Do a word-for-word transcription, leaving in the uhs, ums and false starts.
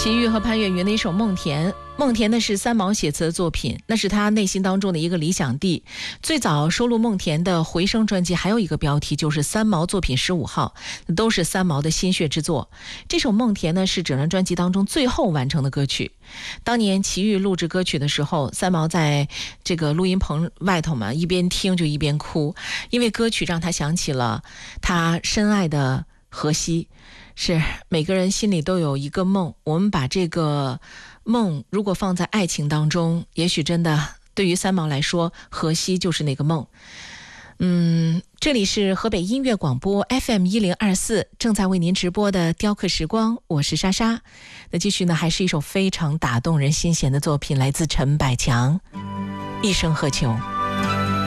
齐豫和潘越云的一首《梦田》。梦田呢是三毛写词的作品，那是他内心当中的一个理想地。最早收录梦田的回声专辑还有一个标题就是三毛作品十五号，都是三毛的心血之作。这首梦田呢是整张专辑当中最后完成的歌曲。当年齐豫录制歌曲的时候，三毛在这个录音棚外头嘛，一边听就一边哭，因为歌曲让他想起了他深爱的荷西。是每个人心里都有一个梦，我们把这个梦如果放在爱情当中，也许真的对于三毛来说，荷西就是那个梦。嗯，这里是河北音乐广播 F M 一零二四，正在为您直播的雕刻时光，我是莎莎。那继续呢，还是一首非常打动人心弦的作品，来自陈百强，一生何求。